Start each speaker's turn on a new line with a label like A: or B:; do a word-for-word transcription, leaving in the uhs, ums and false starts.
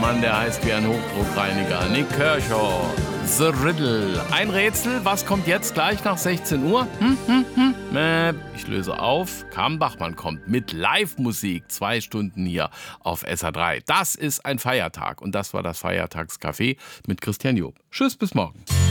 A: Mann, der heißt wie ein Hochdruckreiniger. Nick Kershaw, The Riddle. Ein Rätsel, was kommt jetzt gleich nach sechzehn Uhr? Hm, hm, hm. Mäh, ich löse auf. Carmen Bachmann kommt mit Live-Musik. Zwei Stunden hier auf S R drei. Das ist ein Feiertag. Und das war das Feiertagscafé mit Christian Job. Tschüss, bis morgen.